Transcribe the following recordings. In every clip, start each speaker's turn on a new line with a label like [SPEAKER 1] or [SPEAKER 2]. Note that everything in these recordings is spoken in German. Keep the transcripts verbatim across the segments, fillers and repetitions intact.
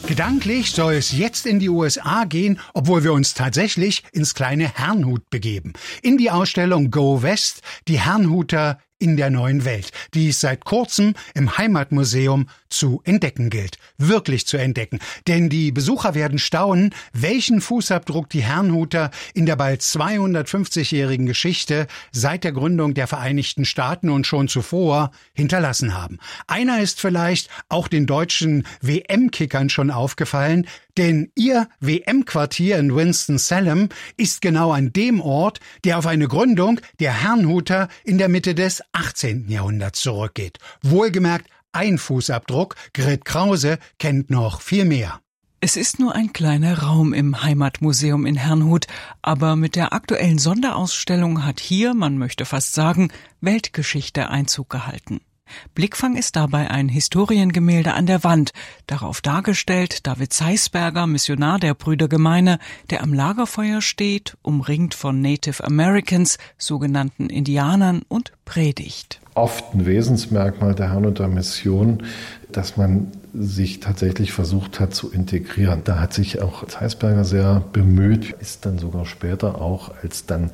[SPEAKER 1] Gedanklich soll es jetzt in die U S A gehen, obwohl wir uns tatsächlich ins kleine Herrnhut begeben. In die Ausstellung Go West, die Herrnhuter in der neuen Welt, die es seit kurzem im Heimatmuseum zu entdecken gilt. Wirklich zu entdecken. Denn die Besucher werden staunen, welchen Fußabdruck die Herrnhuter in der bald zweihundertfünfzigjährigen Geschichte seit der Gründung der Vereinigten Staaten und schon zuvor hinterlassen haben. Einer ist vielleicht auch den deutschen W M-Kickern schon aufgefallen, denn ihr W M-Quartier in Winston-Salem ist genau an dem Ort, der auf eine Gründung der Herrnhuter in der Mitte des achtzehnten Jahrhunderts zurückgeht. Wohlgemerkt ein Fußabdruck, Grit Krause kennt noch viel mehr.
[SPEAKER 2] Es ist nur ein kleiner Raum im Heimatmuseum in Herrnhut, aber mit der aktuellen Sonderausstellung hat hier, man möchte fast sagen, Weltgeschichte Einzug gehalten. Blickfang ist dabei ein Historiengemälde an der Wand, darauf dargestellt David Zeisberger, Missionar der Brüdergemeine, der am Lagerfeuer steht, umringt von Native Americans, sogenannten Indianern, und predigt.
[SPEAKER 3] Oft ein Wesensmerkmal der Herrnhuter Mission, dass man sich tatsächlich versucht hat zu integrieren. Da hat sich auch Zeisberger sehr bemüht, ist dann sogar später auch, als dann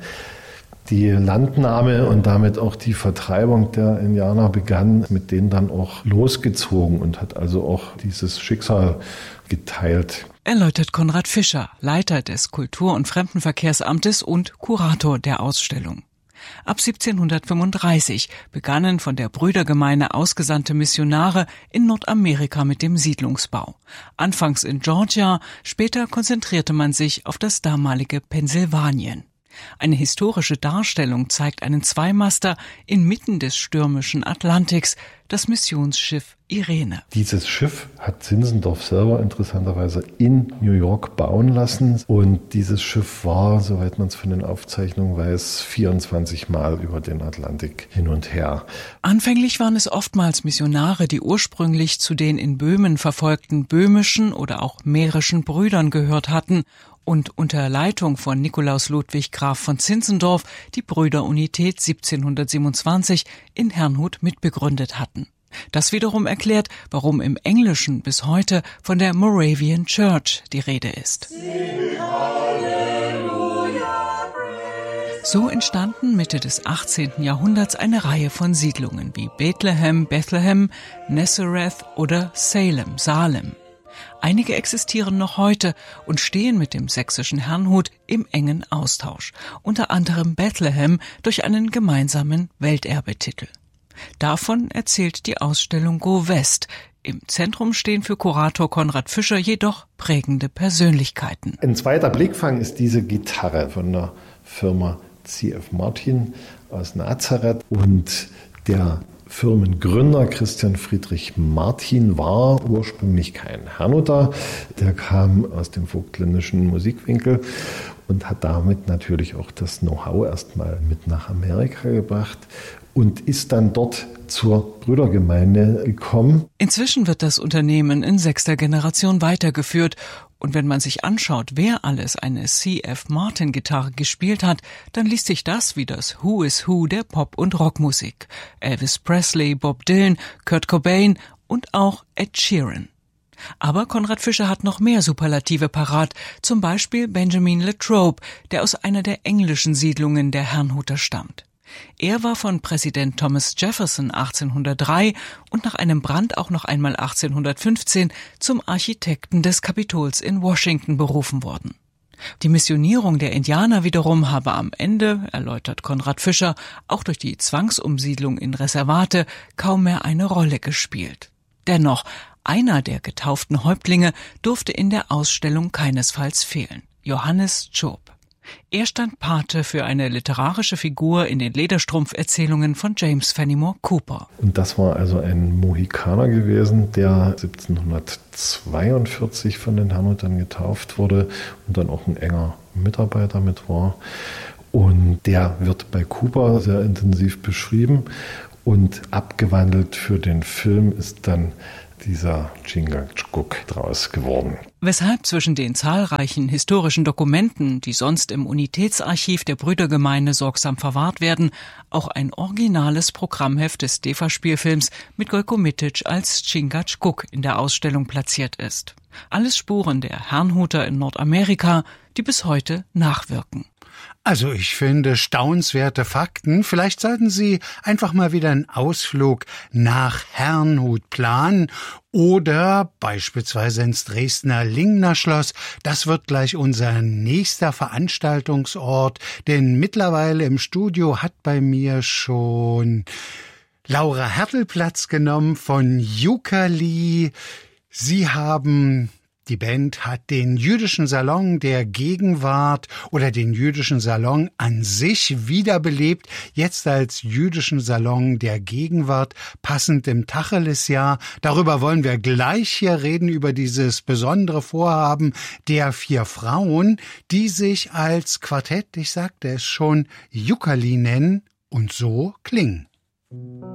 [SPEAKER 3] die Landnahme und damit auch die Vertreibung der Indianer begann, mit denen dann auch losgezogen und hat also auch dieses Schicksal geteilt.
[SPEAKER 2] Erläutert Konrad Fischer, Leiter des Kultur- und Fremdenverkehrsamtes und Kurator der Ausstellung. Ab siebzehnhundertfünfunddreißig begannen von der Brüdergemeine ausgesandte Missionare in Nordamerika mit dem Siedlungsbau. Anfangs in Georgia, später konzentrierte man sich auf das damalige Pennsylvanien. Eine historische Darstellung zeigt einen Zweimaster inmitten des stürmischen Atlantiks, das Missionsschiff Irene.
[SPEAKER 3] Dieses Schiff hat Zinzendorf selber interessanterweise in New York bauen lassen. Und dieses Schiff war, soweit man es von den Aufzeichnungen weiß, vierundzwanzig Mal über den Atlantik hin und her.
[SPEAKER 2] Anfänglich waren es oftmals Missionare, die ursprünglich zu den in Böhmen verfolgten böhmischen oder auch mährischen Brüdern gehört hatten und unter Leitung von Nikolaus Ludwig Graf von Zinzendorf die Brüderunität siebzehnhundertsiebenundzwanzig in Herrnhut mitbegründet hatten. Das wiederum erklärt, warum im Englischen bis heute von der Moravian Church die Rede ist. So entstanden Mitte des achtzehnten Jahrhunderts eine Reihe von Siedlungen wie Bethlehem, Bethlehem, Nazareth oder Salem, Salem. Einige existieren noch heute und stehen mit dem sächsischen Herrnhut im engen Austausch, unter anderem Bethlehem durch einen gemeinsamen Welterbetitel. Davon erzählt die Ausstellung Go West. Im Zentrum stehen für Kurator Konrad Fischer jedoch prägende Persönlichkeiten.
[SPEAKER 3] Ein zweiter Blickfang ist diese Gitarre von der Firma C F Martin aus Nazareth, und der Firmengründer Christian Friedrich Martin war ursprünglich kein Herrnhuter. Der kam aus dem vogtländischen Musikwinkel und hat damit natürlich auch das Know-how erstmal mit nach Amerika gebracht und ist dann dort zur Brüdergemeinde gekommen.
[SPEAKER 2] Inzwischen wird das Unternehmen in sechster Generation weitergeführt. Und wenn man sich anschaut, wer alles eine C F Martin-Gitarre gespielt hat, dann liest sich das wie das Who is Who der Pop- und Rockmusik. Elvis Presley, Bob Dylan, Kurt Cobain und auch Ed Sheeran. Aber Konrad Fischer hat noch mehr Superlative parat, zum Beispiel Benjamin Latrobe, der aus einer der englischen Siedlungen der Herrnhuter stammt. Er war von Präsident Thomas Jefferson achtzehnhundertdrei und nach einem Brand auch noch einmal achtzehnhundertfünfzehn zum Architekten des Kapitols in Washington berufen worden. Die Missionierung der Indianer wiederum habe am Ende, erläutert Konrad Fischer, auch durch die Zwangsumsiedlung in Reservate kaum mehr eine Rolle gespielt. Dennoch, einer der getauften Häuptlinge durfte in der Ausstellung keinesfalls fehlen: Johannes Chope. Er stand Pate für eine literarische Figur in den Lederstrumpf-Erzählungen von James Fenimore Cooper.
[SPEAKER 3] Und das war also ein Mohikaner gewesen, der siebzehnhundertzweiundvierzig von den Herrnhutern getauft wurde und dann auch ein enger Mitarbeiter mit war. Und der wird bei Cooper sehr intensiv beschrieben, und abgewandelt für den Film ist dann dieser Chingachgook draus geworden.
[SPEAKER 2] Weshalb zwischen den zahlreichen historischen Dokumenten, die sonst im Unitätsarchiv der Brüdergemeinde sorgsam verwahrt werden, auch ein originales Programmheft des D E F A-Spielfilms mit Gojko Mitic als Chingachgook in der Ausstellung platziert ist. Alles Spuren der Herrnhuter in Nordamerika, die bis heute nachwirken.
[SPEAKER 1] Also ich finde staunenswerte Fakten. Vielleicht sollten Sie einfach mal wieder einen Ausflug nach Herrnhut planen oder beispielsweise ins Dresdner Lingner Schloss. Das wird gleich unser nächster Veranstaltungsort, denn mittlerweile im Studio hat bei mir schon Laura Hertel Platz genommen von Jukali. Sie haben... Die Band hat den jüdischen Salon der Gegenwart oder den jüdischen Salon an sich wiederbelebt, jetzt als jüdischen Salon der Gegenwart, passend im Tacheles-Jahr. Darüber wollen wir gleich hier reden, über dieses besondere Vorhaben der vier Frauen, die sich als Quartett, ich sagte es schon, Jukali nennen und so klingen.